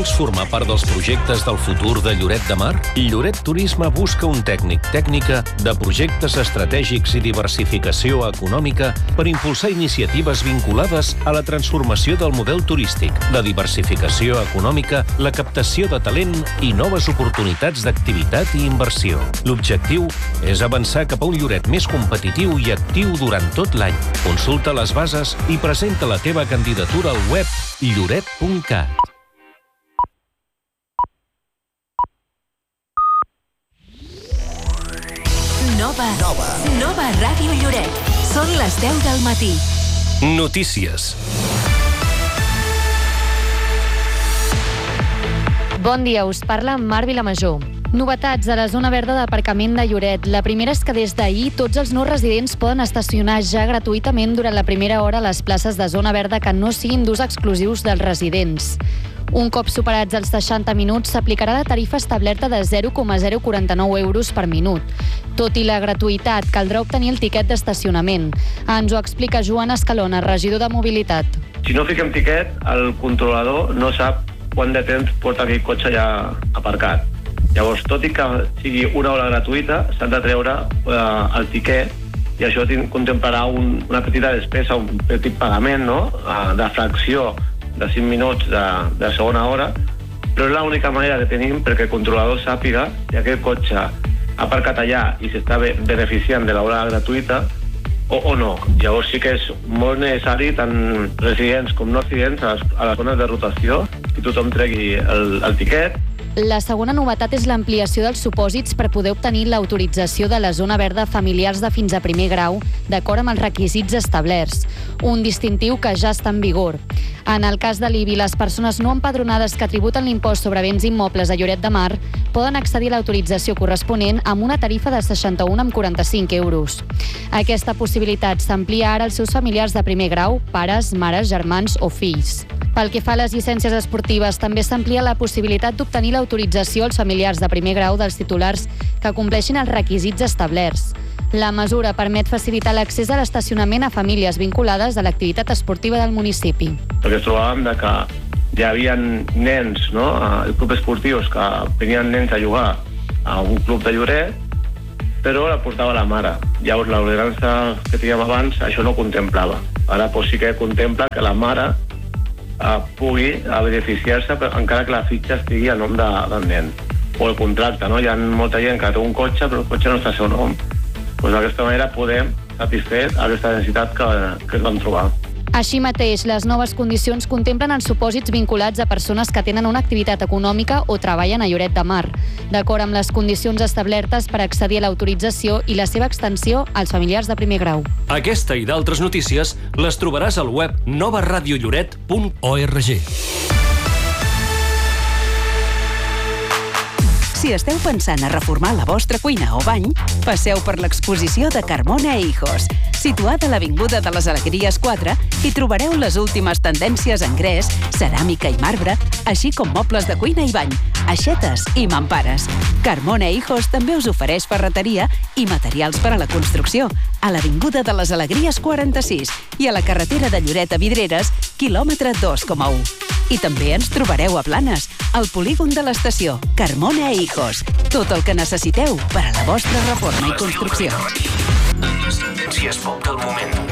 Vols formar part dels projectes del futur de Lloret de Mar? Lloret Turisme busca un tècnica de projectes estratègics i diversificació econòmica per impulsar iniciatives vinculades a la transformació del model turístic, la diversificació econòmica, la captació de talent i noves oportunitats d'activitat i inversió. L'objectiu és avançar cap a un Lloret més competitiu i actiu durant tot l'any. Consulta les bases i presenta la teva candidatura al web lloret.cat. Nova Ràdio Lloret. Són les 10 del matí. Notícies. Bon dia, us parla Mar Vilamajor. Novetats a la zona verda d'aparcament de Lloret. La primera és que des d'ahir tots els no residents poden estacionar ja gratuïtament durant la primera hora a les places de zona verda que no siguin d'ús exclusius dels residents. Un cop superats els 60 minuts, s'aplicarà la tarifa establerta de 0,049 euros per minut. Tot i la gratuïtat, caldrà obtenir el tiquet d'estacionament. Ens ho explica Joan Escalona, regidor de Mobilitat. Si no fiquem tiquet, el controlador no sap quant de temps porta aquell cotxe ja aparcat. Llavors, tot i que sigui una hora gratuïta, s'ha de treure el tiquet i això contemplarà una petita despesa, un petit pagament, no?, de fracció de 5 minuts de segona hora, però és l'única manera que tenim perquè el controlador sàpiga si aquest cotxe ha aparcat allà i s'està beneficiant de l'hora gratuïta o no. Llavors sí que és molt necessari, tant residents com no residents, a les zones de rotació, que tothom tregui el tiquet. La segona novetat és l'ampliació dels supòsits per poder obtenir l'autorització de la zona verda familiars de fins a primer grau, d'acord amb els requisits establerts. Un distintiu que ja està en vigor. En el cas de l'IBI, les persones no empadronades que tributen l'impost sobre béns immobles a Lloret de Mar poden accedir a l'autorització corresponent amb una tarifa de 61,45 euros. Aquesta possibilitat s'amplia ara als seus familiars de primer grau, pares, mares, germans o fills. Pel que fa a les llicències esportives, també s'amplia la possibilitat d'obtenir l'autorització als familiars de primer grau dels titulars que compleixin els requisits establerts. La mesura permet facilitar l'accés a l'estacionament a famílies vinculades a l'activitat esportiva del municipi. Perquè ens trobàvem que hi havia nens, no?, clubs esportius que venien nens a jugar a un club de Lloret, però la portava la mare. Llavors, l'ordenança que teníem abans, això no contemplava. Ara sí que contempla que la mare pugui beneficiar-se encara que la fitxa estigui a nom del nen. O el contracte, no? Hi ha molta gent que té un cotxe, però el cotxe no està al seu nom. D'aquesta manera podem satisfer aquesta necessitat que es van trobar. Així mateix, les noves condicions contemplen els supòsits vinculats a persones que tenen una activitat econòmica o treballen a Lloret de Mar, d'acord amb les condicions establertes per accedir a l'autorització i la seva extensió als familiars de primer grau. Aquesta i d'altres notícies les trobaràs al web novaradiolloret.org. Si esteu pensant a reformar la vostra cuina o bany, passeu per l'exposició de Carmona e Hijos. Situada a l'Avinguda de les Alegries 4, hi trobareu les últimes tendències en gres, ceràmica i marbre, així com mobles de cuina i bany, aixetes i mampares. Carmona e Hijos també us ofereix ferreteria i materials per a la construcció, a l'Avinguda de les Alegries 46 i a la carretera de Lloret a Vidreres, quilòmetre 2,1. I també ens trobareu a Blanes, al polígon de l'estació, Carmona e Hijos. Tot el que necessiteu per a la vostra reforma i construcció. Les tendències pop del moment.